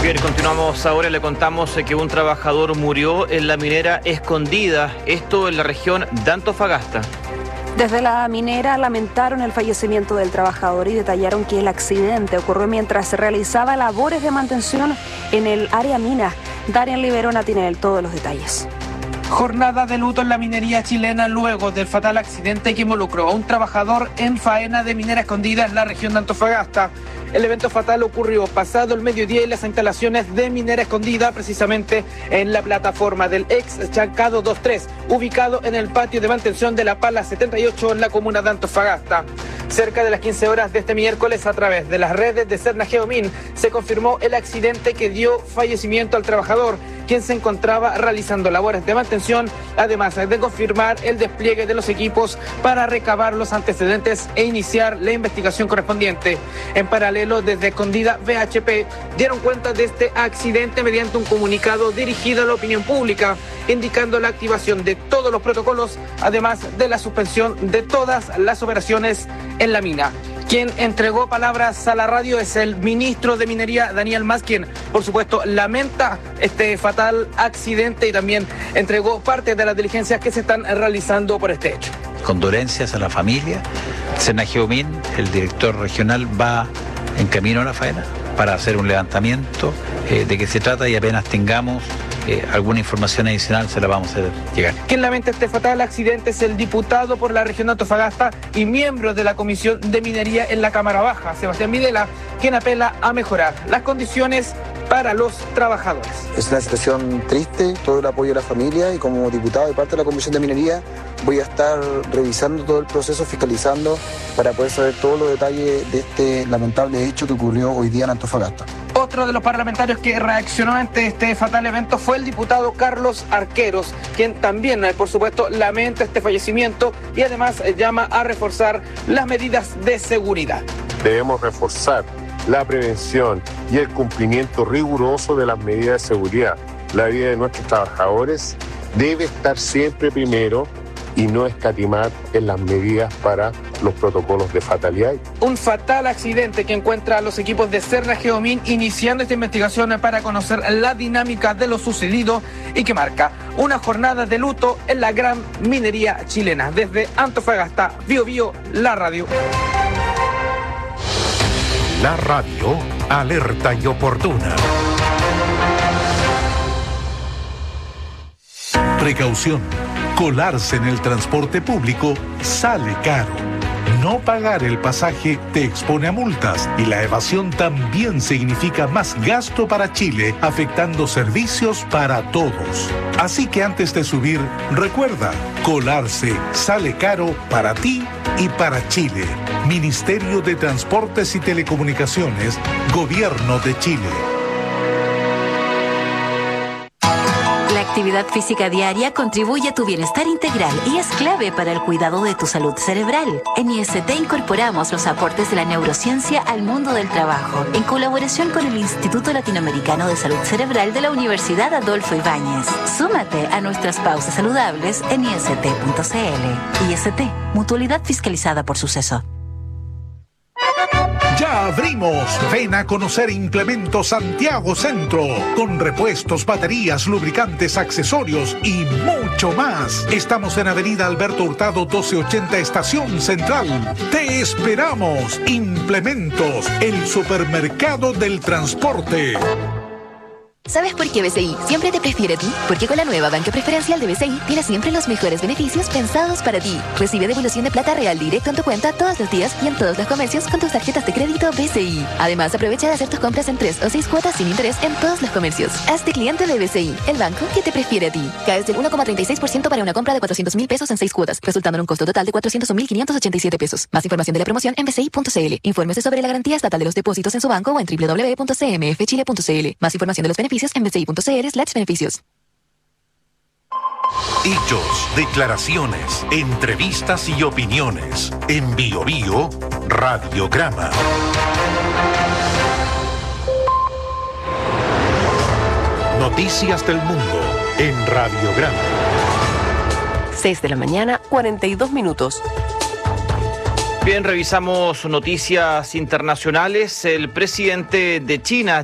Bien, continuamos ahora. Le contamos que un trabajador murió en la minera Escondida, esto en la región de Antofagasta. Desde la minera lamentaron el fallecimiento del trabajador y detallaron que el accidente ocurrió mientras se realizaba labores de mantención en el área mina. Darian Liberona tiene todos los detalles. Jornada de luto en la minería chilena luego del fatal accidente que involucró a un trabajador en faena de minera Escondida en la región de Antofagasta. El evento fatal ocurrió pasado el mediodía en las instalaciones de minera Escondida, precisamente en la plataforma del ex Chancado 23, ubicado en el patio de mantención de la Pala 78 en la comuna de Antofagasta. Cerca de las 15 horas de este miércoles, a través de las redes de Serna-Geomin, se confirmó el accidente que dio fallecimiento al trabajador, quien se encontraba realizando labores de mantención, además de confirmar el despliegue de los equipos para recabar los antecedentes e iniciar la investigación correspondiente. En paralelo, desde Escondida VHP dieron cuenta de este accidente mediante un comunicado dirigido a la opinión pública, indicando la activación de todos los protocolos, además de la suspensión de todas las operaciones en la mina. Quien entregó palabras a la radio es el ministro de Minería, Daniel Mas, quien, por supuesto, lamenta este fatal accidente y también entregó parte de las diligencias que se están realizando por este hecho. Condolencias a la familia. Serna-Geomin, el director regional, va en camino a la faena para hacer un levantamiento de qué se trata y apenas tengamos alguna información adicional se la vamos a hacer llegar. Quien lamenta este fatal accidente es el diputado por la región de Antofagasta y miembro de la Comisión de Minería en la Cámara Baja, Sebastián Videla, quien apela a mejorar las condiciones para los trabajadores. Es una situación triste, todo el apoyo a la familia, y como diputado y parte de la Comisión de Minería voy a estar revisando todo el proceso, fiscalizando para poder saber todos los detalles de este lamentable hecho que ocurrió hoy día en Antofagasta. Otro de los parlamentarios que reaccionó ante este fatal evento fue el diputado Carlos Arqueros, quien también, por supuesto, lamenta este fallecimiento y además llama a reforzar las medidas de seguridad. Debemos reforzar la prevención y el cumplimiento riguroso de las medidas de seguridad. La vida de nuestros trabajadores debe estar siempre primero y no escatimar en las medidas para los protocolos de fatalidad. Un fatal accidente que encuentra a los equipos de Serna-Geomin iniciando esta investigación para conocer la dinámica de lo sucedido y que marca una jornada de luto en la gran minería chilena. Desde Antofagasta, Bío Bío, la radio. La radio alerta y oportuna. Precaución. Colarse en el transporte público sale caro. No pagar el pasaje te expone a multas y la evasión también significa más gasto para Chile, afectando servicios para todos. Así que antes de subir, recuerda, colarse sale caro para ti y para Chile. Ministerio de Transportes y Telecomunicaciones, Gobierno de Chile. La actividad física diaria contribuye a tu bienestar integral y es clave para el cuidado de tu salud cerebral. En IST incorporamos los aportes de la neurociencia al mundo del trabajo, en colaboración con el Instituto Latinoamericano de Salud Cerebral de la Universidad Adolfo Ibáñez. Súmate a nuestras pausas saludables en ist.cl. IST, mutualidad fiscalizada por Suceso. ¡Ya abrimos! Ven a conocer Implementos Santiago Centro, con repuestos, baterías, lubricantes, accesorios y mucho más. Estamos en Avenida Alberto Hurtado 1280, Estación Central. ¡Te esperamos! Implementos, el supermercado del transporte. ¿Sabes por qué BCI siempre te prefiere a ti? Porque con la nueva banca preferencial de BCI tienes siempre los mejores beneficios pensados para ti. Recibe devolución de plata real directo en tu cuenta todos los días y en todos los comercios con tus tarjetas de crédito BCI. Además, aprovecha de hacer tus compras en 3 o 6 cuotas sin interés en todos los comercios. Hazte cliente de BCI, el banco que te prefiere a ti. Caes del 1,36% para una compra de 400.000 pesos en 6 cuotas, resultando en un costo total de 401.587 pesos. Más información de la promoción en bci.cl. Infórmese sobre la garantía estatal de los depósitos en su banco o en www.cmfchile.cl. Más información de los beneficios en bci.cl/beneficios. Hechos, declaraciones, entrevistas y opiniones. En Bío Bío, Radiograma. Noticias del mundo en Radiograma. 6 de la mañana, 42 minutos. Bien, revisamos noticias internacionales. El presidente de China,